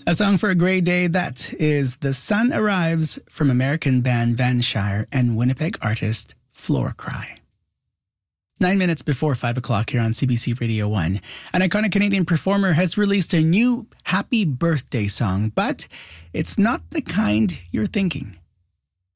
A song for a great day, that is The Sun Arrives from American band Van Shire and Winnipeg artist Floor Cry. 9 minutes before 5 o'clock here on CBC Radio 1, an iconic Canadian performer has released a new happy birthday song, but it's not the kind you're thinking.